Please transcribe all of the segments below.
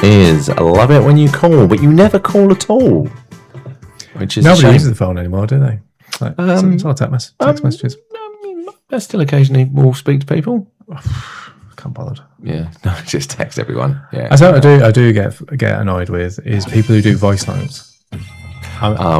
is love it when you call, but you never call at all. Which is nobody uses the phone anymore, do they? Like, it's all text messages. I still occasionally will speak to people. Can't bother. Yeah, no, just text everyone. Yeah, I do get annoyed with is people who do voice notes. I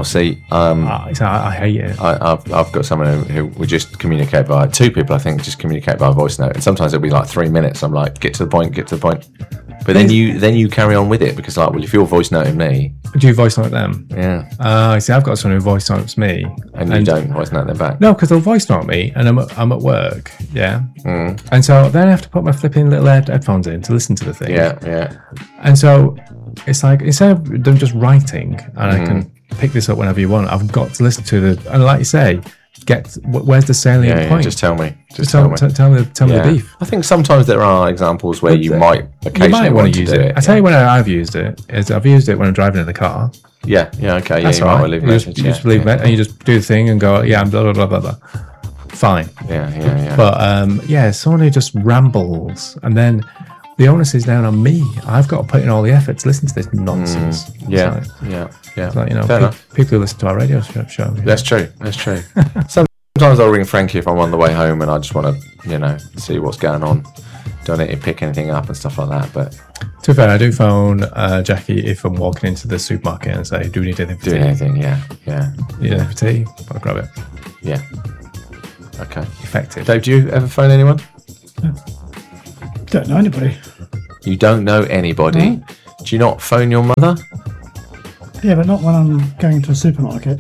hate it. I've got someone who we just communicate by two people. I think just communicate by voice note, and sometimes it'll be like 3 minutes. I'm like, get to the point. But then you carry on with it because, like, well, if you're voice noting me, do you voice note them? Yeah. I see. I've got someone who voice notes me, and you don't voice note them back. No, because they'll voice note me, and I'm at work. Yeah. And so then I have to put my flipping little headphones in to listen to the thing. Yeah. And so it's like instead of them just writing, and I can pick this up whenever you want, I've got to listen to and like you say, where's the salient point? Just tell me. Tell me the beef. I think sometimes there are examples where you might occasionally want to use it. I tell you when I've used it is I've used it when I'm driving in the car. Yeah, okay. That's you all might right. leave You just leave it, and you just do the thing and go, yeah, I'm blah blah blah blah blah. Fine. Yeah. But someone who just rambles, and then the onus is down on me. I've got to put in all the effort to listen to this nonsense. Yeah. It's like, people who listen to our radio show. That's true. Sometimes I'll ring Frankie if I'm on the way home and I just want to, see what's going on. Don't need to pick anything up and stuff like that. But to be fair, I do phone Jackie if I'm walking into the supermarket and say, "Do we need anything for tea?" Anything? Yeah. Need anything for tea? I'll grab it. Yeah. Okay. Effective. Dave, do you ever phone anyone? Don't know anybody. You don't know anybody? No. Do you not phone your mother? Yeah, but not when I'm going to a supermarket.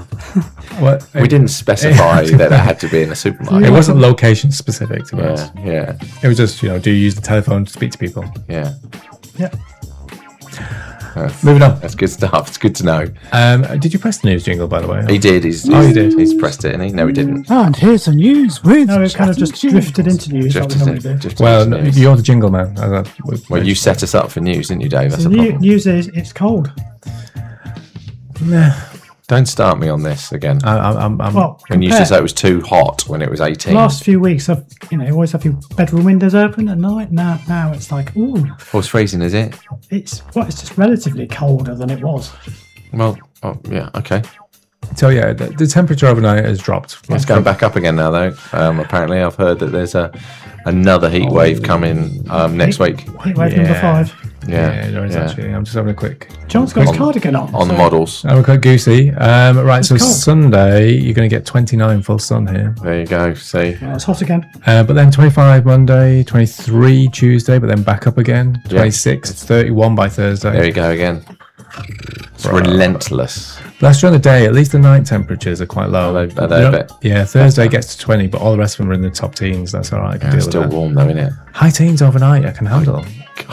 We didn't specify that it had to be in a supermarket. It wasn't location specific to us. Yeah. It was just, do you use the telephone to speak to people? Yeah. Yeah. Moving on. That's good stuff. It's good to know. Did you press the news jingle, by the way? He did. He did. He's pressed it, and he? No, he didn't. And here's the news with. No, we've kind of just drifted into news. You're the jingle man. Well, you set us up for news, didn't you, Dave? That's the news is it's cold. Nah. Don't start me on this again. When you used to say it was too hot when it was 18. Last few weeks, I've always have your bedroom windows open at night. Now it's like, ooh. Well, it's freezing, is it? It's just relatively colder than it was. Well, yeah, okay. So yeah, the temperature overnight has dropped. It's going back up again now, though. Apparently, I've heard that there's another heat wave coming next week. Heat wave number 5. Yeah, there is actually. I'm just having a quick. John's got his cardigan on. The models. I'm quite goosey. Right, so cold. Sunday, you're going to get 29 full sun here. There you go. See. Yeah, it's hot again. But then 25 Monday, 23 Tuesday, but then back up again. 26, 31 by Thursday. There you go again. It's relentless. Last during the day, at least the night temperatures are quite low. Are they a bit? Yeah, Thursday gets to 20, but all the rest of them are in the top teens. That's all right. I can deal It's with still that. warm, though, isn't it? High teens overnight, I can handle.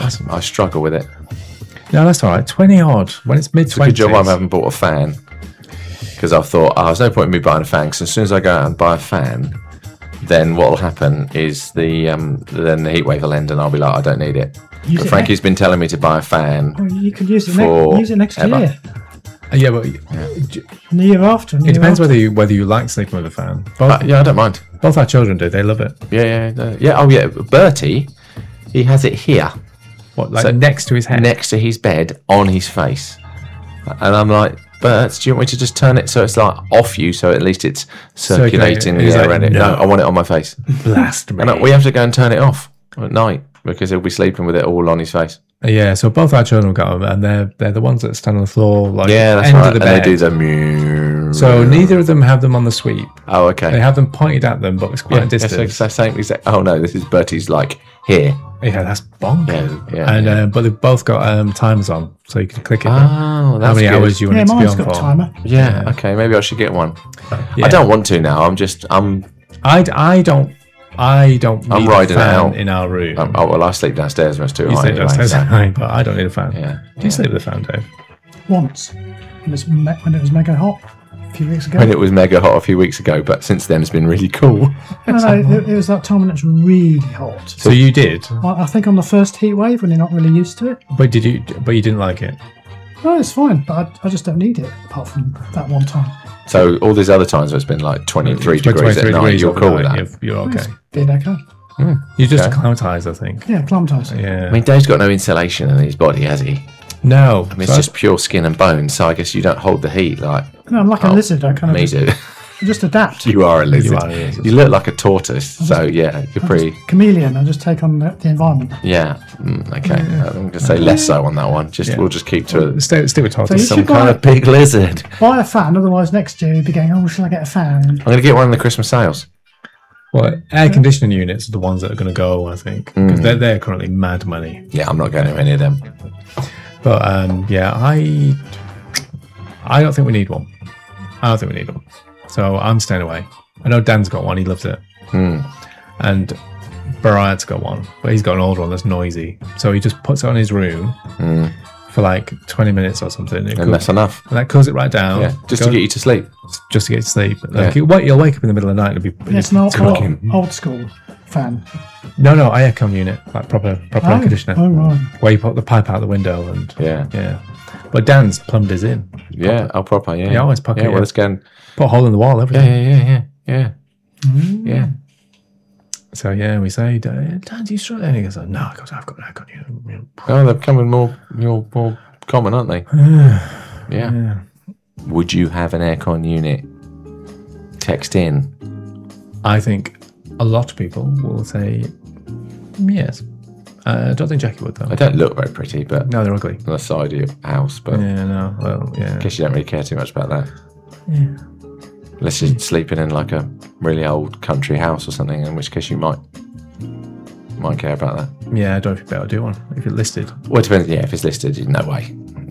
I struggle with it. No, that's all right. 20 odd when it's mid 20s. It's a good job I haven't bought a fan, because I thought, there's no point in me buying a fan, because as soon as I go out and buy a fan, then what will happen is then the heat wave will end and I'll be like, I don't need it. But Frankie's been telling me to buy a fan. Well, you could use it next ever. year. Yeah, but And the year after. It depends whether you like sleeping with a fan. I don't mind. Both our children do. They love it. Yeah. Oh, yeah. Bertie, he has it here. What, like next to his head? Next to his bed, on his face. And I'm like, Bert, do you want me to just turn it so it's like off you, so at least it's circulating the air around it? No, I want it on my face. Blast me. And we have to go and turn it off at night because he'll be sleeping with it all on his face. Yeah, so both our children got them, and they're the ones that stand on the floor, like that's end right. of the bed. And they do the mew. So neither of them have them on the sweep. Oh, okay. They have them pointed at them, but it's quite a distance. It's the same exact. Oh no, this is Bertie's like here. Yeah, that's bonkers. Yeah. And but they've both got timers on, so you can click it. Oh, that's how many good. hours you want it to be mine's on got for? a timer. Yeah. Okay, maybe I should get one. Yeah. I don't want to now. I'm riding it out in our room. I sleep downstairs when it's too You high. sleep Anyway, downstairs, so. but I don't need a fan. Yeah. Do you sleep with a fan, Dave? Once. When it was mega hot a few weeks ago. When it was mega hot a few weeks ago, but since then it's been really cool. No, it was that time when it's really hot. So you did, I think on the first heat wave when you're not really used to it. but you didn't like it. No, it's fine, but I just don't need it apart from that one time. So all these other times where it's been like 23 degrees at night, you're cool with that. You're okay. It's been okay. You just Okay. acclimatise, I think. Yeah, acclimatised. Yeah. I mean, Dave's got no insulation in his body, has he? no. I mean, it's just pure skin and bone, so I guess you don't hold the heat like No, I'm like a lizard. I kind of me do. just adapt. You are a lizard. are a lizard. You look like a tortoise, so yeah, you're pretty. Chameleon. I just take on the environment. Yeah. Okay. I'm going to say less so on that one. We'll just keep to it. Stay with tortoise. you Some should kind buy- of big lizard. Buy a fan, otherwise next year you'll be going, oh, shall I get a fan? I'm going to get one in the Christmas sales. Well, air conditioning units are the ones that are going to go, I think, because they're currently mad money. Yeah, I'm not going to any of them. But yeah, I don't think we need one. I don't think we need one. So I'm staying away. I know Dan's got one. He loves it. And Barad's got one, but he's got an old one that's noisy. So he just puts it on his room for like 20 minutes or something. And that's enough. And that cools it right down. Yeah, just to get you to sleep. Just to get to sleep. Like, Yeah. you'll wake up in the middle of the night and it'll be Yeah, it's an cooking. old school fan. No, aircon unit, like proper air conditioner, Oh, right. where you put the pipe out the window and Yeah. But Dan's plumbed his in. Yeah, I'll proper, yeah. Yeah, always pocket, Yeah, well, yeah. it's going. Put a hole in the wall, everything. Yeah. Yeah. So yeah, we say, Dan, do you struggle? And he goes, no, because I've got an aircon unit. Oh, they're becoming more common, aren't they? Yeah. Would you have an aircon unit? Text in. I think a lot of people will say yes. I don't think Jackie would though. They don't look very pretty, but No, they're ugly. on the side of your house, but Yeah, no. Well, yeah. I guess you don't really care too much about that. Yeah. Unless you're sleeping in like a really old country house or something, in which case you might care about that. Yeah, I don't know if you better do one if you're listed. Well, it depends. Yeah, if it's listed, no way.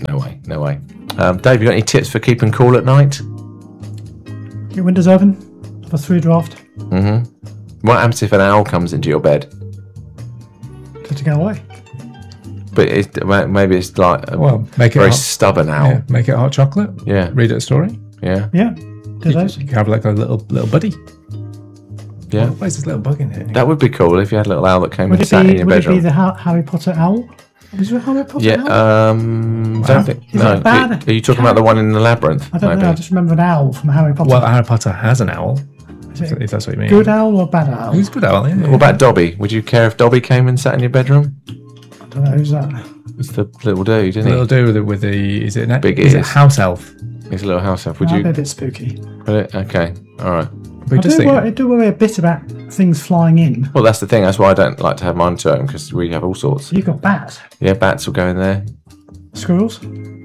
Dave, you got any tips for keeping cool at night? Your windows open for 3 draft. What happens if an owl comes into your bed? To go away. But maybe it's like a Well, make it very hot. stubborn owl. Yeah, make it hot chocolate. Yeah. Read it a story. Yeah. Yeah. Do those. You can have like a little buddy. Yeah. Why is this little bug in here? That would be cool if you had a little owl that came Would and it sat in be? your Would it be bedroom. the Harry Potter owl? Is there a Harry Potter Yeah, owl? don't think. Is No, it bad? are you talking about the one in the labyrinth? I don't know. I Maybe. just remember an owl from Harry Potter. Well, Harry Potter has an owl, Is it if that's what you mean. good owl or bad owl? Who's good owl? Yeah. What about Dobby? Would you care if Dobby came and sat in your bedroom? I don't know. Who's that? He's the little dude, isn't Little he? dude with the is it Big is it ears. house elf? He's a little house elf. Would That'd be you? a bit spooky. Would it? Okay, all right. We just think I do worry a bit about things flying in. Well, that's the thing. That's why I don't like to have mine to open because we have all sorts. You've got bats, Yeah, bats will go in there. squirrels.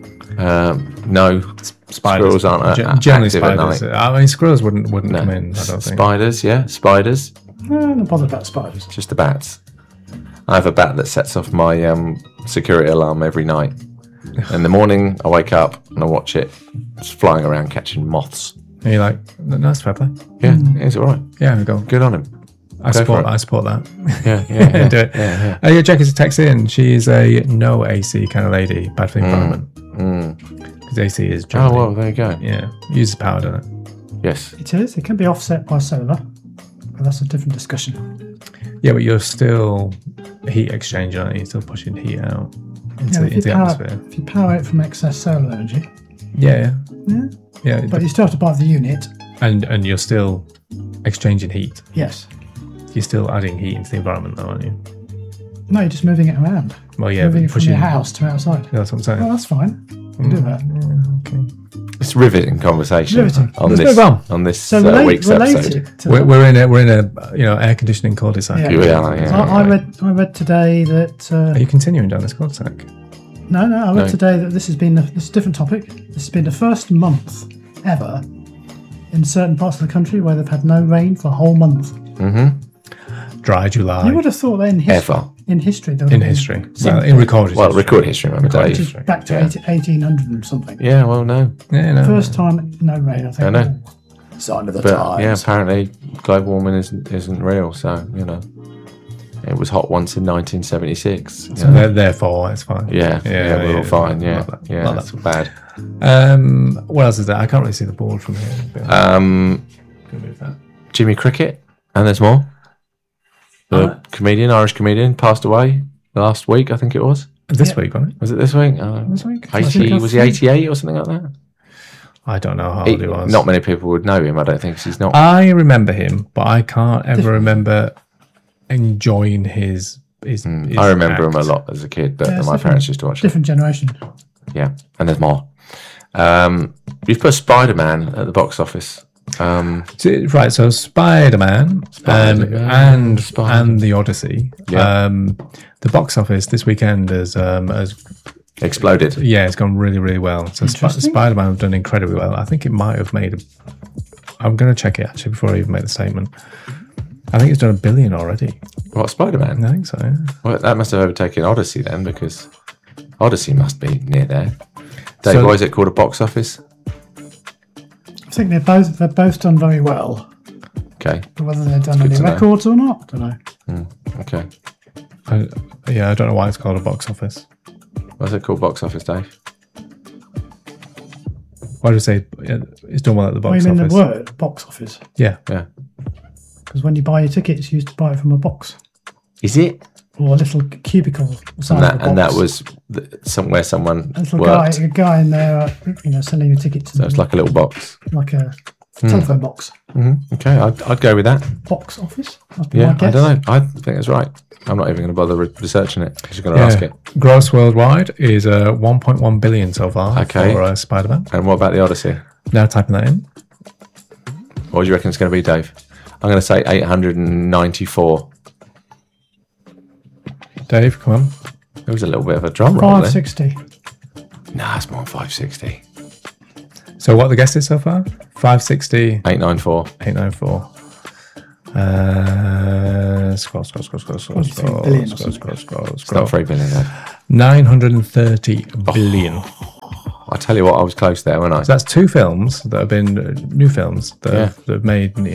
No, spiders Squirrels aren't generally active at spiders. night. I mean, squirrels wouldn't no. come in. I don't think. Spiders, yeah, spiders. No, I'm not bothered about spiders. Just the bats. I have a bat that sets off my security alarm every night. In the morning, I wake up and I watch it. It's flying around catching moths. And you're like, nice, fair play. Yeah, it's all right. Yeah, we go. Good on him. I Go for it. support that. Yeah. Do it. Yeah. Yeah, Jackie's a text in. She is a no AC kind of lady. Bad for the environment. Because AC is Oh, generally, well, there you go. yeah, uses power, doesn't it? Yes. It is. It can be offset by solar, but that's a different discussion. Yeah, but you're still heat exchange, aren't you? You're still pushing heat out into, If into the atmosphere. if you power it from excess solar energy, Yeah. but you still have to buy the unit. And you're still exchanging heat. Yes. You're still adding heat into the environment, though, aren't you? No, you're just moving it around. Well, yeah, moving but it from pushing. your house to outside. That's what I'm saying. Well, that's fine. You can do that. Okay. It's riveting conversation Riveting. on Let's this move on. this So week's episode. related to We're in a air conditioning cul-de-sac. Yeah. We are, yeah. I read today that Are you continuing down this cul-de-sac? I read No. today that this is a different topic. This has been the first month ever in certain parts of the country where they've had no rain for a whole month. Dry July. You would have thought that in history. Ever. In history, there would In have been history. some- Well, in recorded Well, history. record history, remember, Record Dave. history. back to Yeah. 1800 and something. Yeah, well, no. Yeah, no. First time no rain. I think. I know. Sign of the But times. yeah, apparently global warming isn't real. So, it was hot once in 1976. you So know. therefore, it's fine. Yeah, we're all fine. Yeah, Not that- yeah, not that's that. bad. What else is there? I can't really see the board from here. But Um, Gonna move that. Jimmy Cricket, and there's more. The Irish comedian, passed away last week, I think it was. This week, wasn't it? Was it this week? This week? 80, was he 88 or something like that? I don't know how old he was. Not many people would know him, I don't think, 'cause he's not. I remember him, but I can't ever remember enjoying his I remember act. him a lot as a kid, but Yeah, it's my different. parents used to watch them. Different generation. Yeah, and there's more. You've put Spider-Man at the box office. Right, so Spider-Man, Spider-Man, and the Odyssey. Yeah. The box office this weekend has Exploded. it's gone really, really well. So Interesting. Spider-Man have done incredibly well. I think it might have made I'm going to check it actually before I even make the statement. I think it's done $1 billion already. What, Spider-Man? I think so. Yeah. Well, that must have overtaken Odyssey then, because Odyssey must be near there. Dave, So- why is it called a box office? I think they're both done very well. Okay, But whether they've done good any to know. records or not, I don't know. okay. I don't know why it's called a box office. What's it called, box office, Dave? Why do you say it's done well at the Well, box you mean office? the word box office? Yeah. Yeah. Because when you buy your tickets, you used to buy it from a box Is it? or a little cubicle size of a box. And that was somewhere someone a little worked. a guy in there, selling you tickets. So it's like a little box. like a telephone box. Okay, I'd go with that. Box office? Must be Yeah, my I guess. don't know. I think it's right. I'm not even going to bother researching it because you're going to ask it. Gross worldwide is 1.1 billion so far Okay. for Spider-Man. And what about the Odyssey? Now typing that in. What do you reckon it's going to be, Dave? I'm going to say 894. Dave, come on. There was a little bit of a drum roll there. 560. Nah, it's more than 560. So what are the guesses so far? 560, 894. 894. Scroll. 43 billion or It's not 3 billion, Dave. 930 billion. I tell you what, I was close there, wasn't I? So that's two films that have been new films that have made